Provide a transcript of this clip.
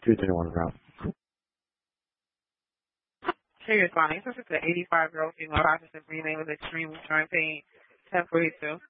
231 route. Here is Bonnie. This is the 85-year-old female Rochester rename with extreme joint pain, 1042.